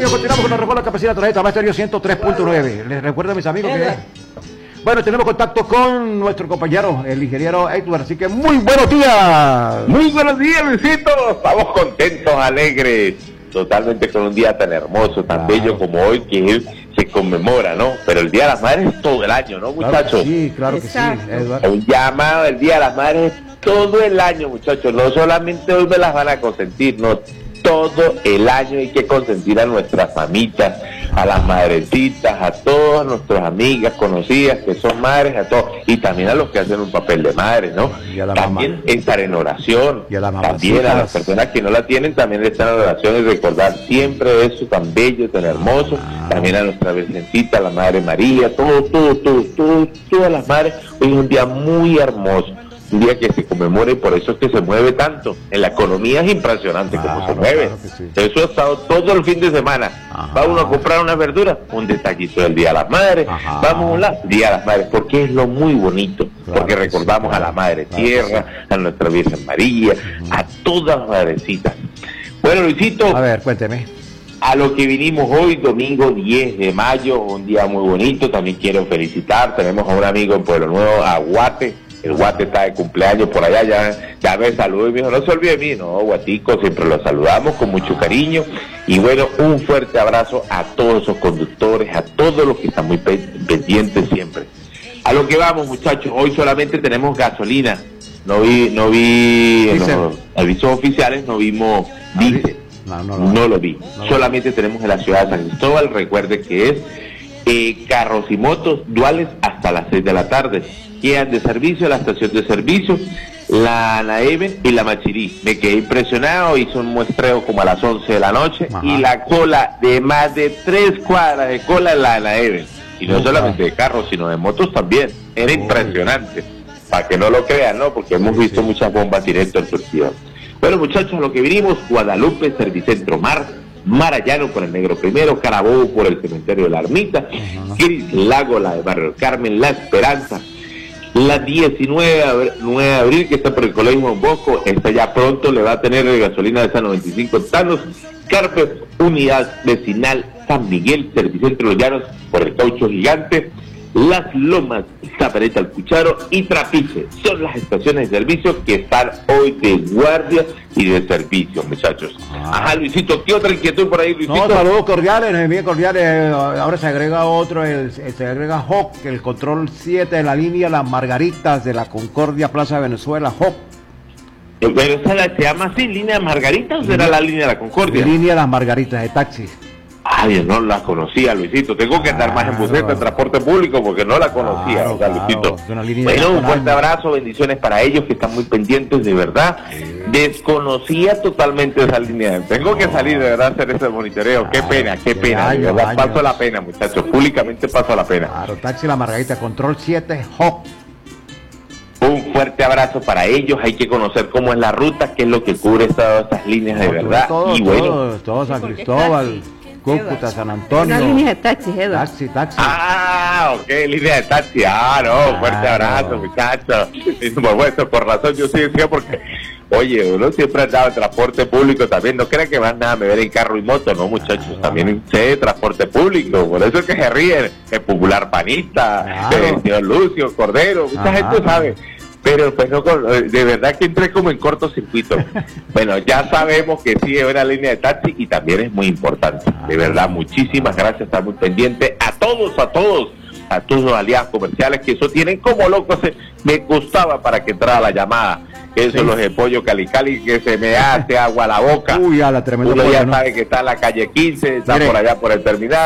Y continuamos con la reforma capacidad tarjeta Más Estéreo 103.9. Les recuerdo a mis amigos que... Bueno, tenemos contacto con nuestro compañero, el ingeniero Edward, así que muy buenos días. Muy buenos días, Luisito. Estamos contentos, alegres, totalmente con un día tan hermoso, tan bello como hoy, que se conmemora, ¿no? Pero el Día de las Madres es todo el año, ¿no, muchachos? Claro que sí, Edward. Un llamado, el Día de las Madres es todo el año, muchachos. No solamente hoy me las van a consentir, no, todo el año hay que consentir a nuestras mamitas, a las madrecitas, a todas nuestras amigas conocidas que son madres, a todos, y también a los que hacen un papel de madre, ¿no? También estar en oración, también a las personas que no la tienen, también estar en oración y recordar siempre eso tan bello, tan hermoso, también a nuestra virgencita, la Madre María, todas las madres. Hoy es un día muy hermoso, un día que se conmemora y por eso es que se mueve tanto. En la economía es impresionante cómo se mueve. Eso ha estado todo el fin de semana. Va uno a comprar unas verduras, un detallito del Día de las Madres. Vamos a un lado, Día de las Madres, porque es lo muy bonito, porque recordamos a la Madre Tierra, a nuestra Virgen María, a todas las madrecitas. Bueno, Luisito, a ver, cuénteme. A lo que vinimos hoy, domingo 10 de mayo, un día muy bonito. También quiero felicitar, tenemos a un amigo en Pueblo Nuevo, a Guate. El Guate está de cumpleaños por allá, ya me saludó y me dijo, no se olvide de mí. No, Guatico, siempre lo saludamos con mucho cariño. Y bueno, un fuerte abrazo a todos esos conductores, a todos los que están muy pendientes siempre. A lo que vamos, muchachos, hoy solamente tenemos gasolina. No vi en los avisos oficiales, no vimos diésel. No lo vi. Solamente tenemos en la ciudad de San Cristóbal. Recuerde que es carros y motos duales hasta las 6 de la tarde. Quedan de servicio la estación de servicio, la Naeven y la Machirí. Me quedé impresionado, hice un muestreo como a las 11 de la noche. Y la cola de más de 3 cuadras de cola en la Naeven. Y no solamente de carros, sino de motos también. Era impresionante. Para que no lo crean, ¿no? Porque hemos visto muchas bombas directo en Turquía. Bueno, muchachos, a lo que vinimos, Guadalupe, Servicentro Mar, Marayano por el Negro Primero, Carabobo por el Cementerio de la Ermita, Gris Lago, la de Barrio Carmen, La Esperanza, la 19 de abril, que está por el Colegio Don Bosco, esta ya pronto le va a tener gasolina de esa 95 octanos, Carpe, Unidad Vecinal San Miguel, Servicentro Los Llanos por el Caucho Gigante, Las Lomas, Zapareta al Cucharo y Trapiche. Son las estaciones de servicio que están hoy de guardia y de servicio, muchachos. Ajá, Luisito, ¿qué otra inquietud por ahí, Luisito? No, saludos cordiales, bien cordiales. Ahora se agrega otro, se agrega HOC, el control 7 de la línea Las Margaritas de la Concordia Plaza de Venezuela, HOC. Pero esa se llama así, línea de Margaritas, ¿o será la línea de la Concordia? Línea Las Margaritas de taxi. Ay, no la conocía, Luisito. Tengo que andar más en buseta, en transporte público, porque no la conocía, Luisito. Bueno, un fuerte abrazo, bendiciones para ellos que están muy pendientes, de verdad. Desconocía totalmente esa línea. Tengo que salir, de verdad, a hacer ese monitoreo. Qué pena, de verdad, paso la pena, muchachos. Públicamente paso la pena. Claro, taxi La Margarita, control 7, HOP. Un fuerte abrazo para ellos. Hay que conocer cómo es la ruta, qué es lo que cubre todas estas líneas, de verdad. Y bueno, todo San Cristóbal, Cúcuta, San Antonio. Una línea de taxi, Eduardo. Taxi. Ah, ok, línea de taxi. No, fuerte abrazo, muchachos. Bueno, por razón yo sí decía, porque, oye, uno siempre ha andado en transporte público también. No crean que van nada a ver en carro y moto, no, muchachos. También sé de transporte público. Por eso es que se ríen. El popular panista, el señor Lucio Cordero. Mucha gente sabe. Pero pues no, de verdad que entré como en cortocircuito. Bueno, ya sabemos que sí es una línea de taxi y también es muy importante. De verdad, muchísimas gracias, está muy pendiente. A todos los aliados comerciales que eso tienen como locos. Me gustaba para que entrara la llamada. Eso, los de pollo Cali, que se me hace agua a la boca. Uy, a la tremenda. Uno ya sabe que está en la calle 15, está por allá por el terminal.